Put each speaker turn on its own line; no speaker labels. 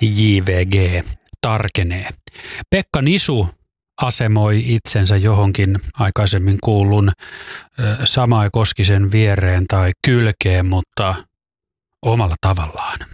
JVG tarkenee. Pekka Nisu asemoi itsensä johonkin aikaisemmin kuullun Samai Koskisen viereen tai kylkeen, mutta omalla tavallaan.